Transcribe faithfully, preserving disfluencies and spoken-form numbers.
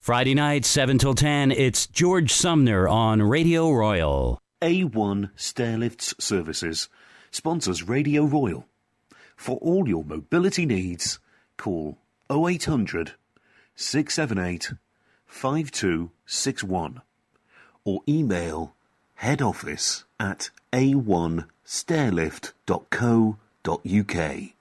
Friday night, seven till ten, it's George Sumner on Radio Royal. A one Stairlifts Services sponsors Radio Royal. For all your mobility needs, call oh eight hundred, six seven eight, five two six one or email head office at a one stairlift dot co dot uk.